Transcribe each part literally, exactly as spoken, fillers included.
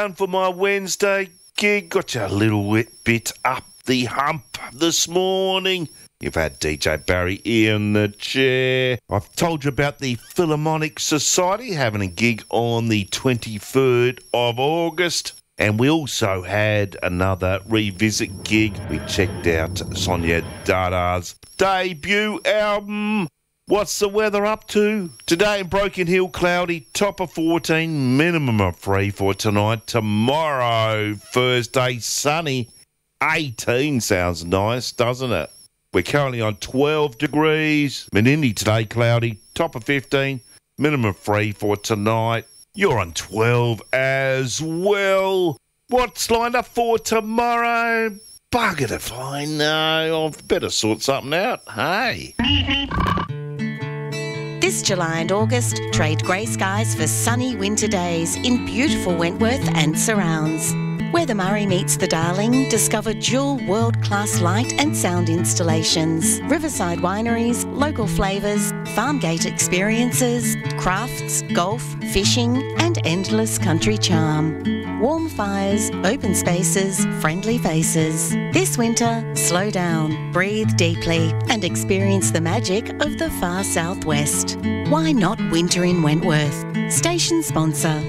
And for my Wednesday gig, got you a little bit up the hump this morning. You've had D J Barry in the chair. I've told you about the Philharmonic Society having a gig on the twenty-third of August. And we also had another revisit gig. We checked out Sonia Dada's debut album. What's the weather up to? Today in Broken Hill, cloudy, top of fourteen, minimum of three for tonight. Tomorrow, Thursday, sunny, eighteen. Sounds nice, doesn't it? We're currently on twelve degrees. Menindee today, cloudy, top of fifteen, minimum of three for tonight. You're on twelve as well. What's lined up for tomorrow? Bugger if I know. I've better sort something out. Hey. This July and August, trade grey skies for sunny winter days in beautiful Wentworth and surrounds. Where the Murray meets the Darling, discover dual world-class light and sound installations, riverside wineries, local flavours, farm gate experiences, crafts, golf, fishing and endless country charm. Warm fires, open spaces, friendly faces. This winter, slow down, breathe deeply and experience the magic of the far southwest. Why not winter in Wentworth? Station sponsor.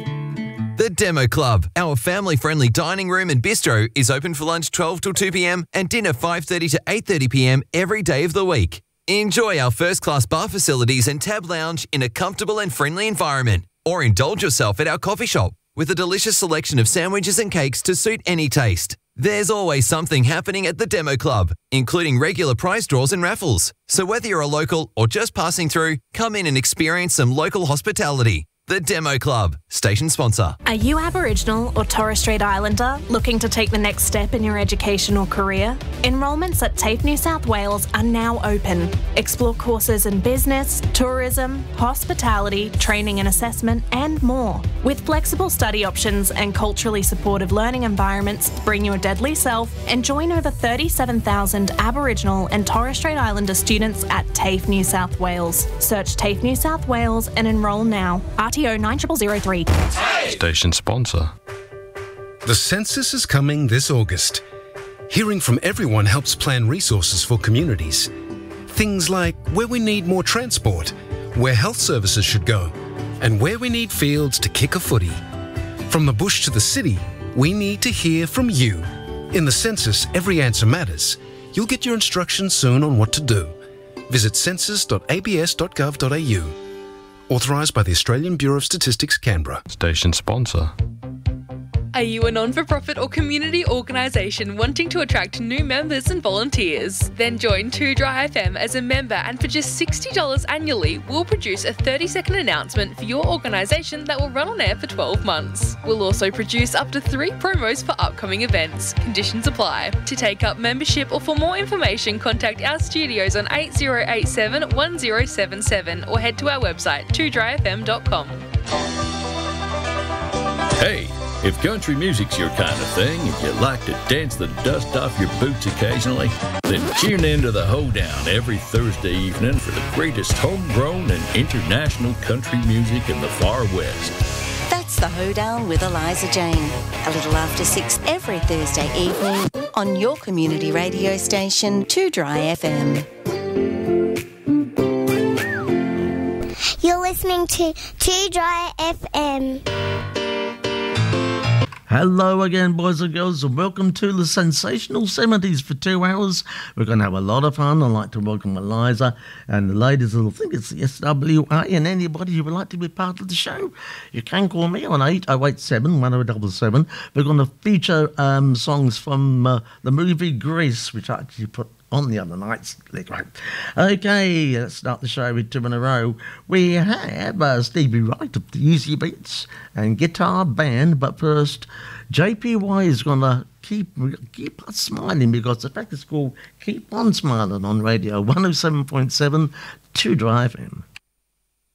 The Demo Club, our family-friendly dining room and bistro, is open for lunch twelve till two p m and dinner five thirty to eight thirty p m every day of the week. Enjoy our first-class bar facilities and tab lounge in a comfortable and friendly environment, or indulge yourself at our coffee shop with a delicious selection of sandwiches and cakes to suit any taste. There's always something happening at the Demo Club, including regular prize draws and raffles. So whether you're a local or just passing through, come in and experience some local hospitality. The Demo Club, station sponsor. Are you Aboriginal or Torres Strait Islander looking to take the next step in your education or career? Enrolments at TAFE New South Wales are now open. Explore courses in business, tourism, hospitality, training and assessment, and more. With flexible study options and culturally supportive learning environments, bring your deadly self and join over thirty-seven thousand Aboriginal and Torres Strait Islander students at TAFE New South Wales. Search TAFE New South Wales and enrol now. R T O nine zero zero zero three. Station sponsor. The census is coming this August. Hearing from everyone helps plan resources for communities. Things like where we need more transport, where health services should go, and where we need fields to kick a footy. From the bush to the city, we need to hear from you. In the census, every answer matters. You'll get your instructions soon on what to do. Visit census dot a b s dot gov dot a u. Authorised by the Australian Bureau of Statistics, Canberra. Station sponsor. Are you a non-for-profit or community organisation wanting to attract new members and volunteers? Then join two Dry F M as a member, and for just sixty dollars annually, we'll produce a thirty second announcement for your organisation that will run on air for twelve months. We'll also produce up to three promos for upcoming events. Conditions apply. To take up membership or for more information, contact our studios on eight zero eight seven, one zero seven seven or head to our website two dry f m dot com. Hey! If country music's your kind of thing and you like to dance the dust off your boots occasionally, then tune in to The Hoedown every Thursday evening for the greatest homegrown and international country music in the far west. That's The Hoedown with Eliza Jane. A little after six every Thursday evening on your community radio station, two Dry F M. You're listening to two Dry F M. Hello again, boys and girls, and welcome to the Sensational seventies for two hours. We're going to have a lot of fun. I'd like to welcome Eliza and the ladies of, I think it's the S W A, and anybody who would like to be part of the show. You can call me on eight oh eight seven, one oh seven seven. We're going to feature um, songs from uh, the movie Grease, which I actually put on the other nights. Great. Okay, let's start the show with two in a row. We have uh, Stevie Wright of the Easy Beats and Guitar Band, but first, J P Y is going to keep keep us smiling, because the fact is called Keep On Smiling on Radio one oh seven point seven, two Dry F M.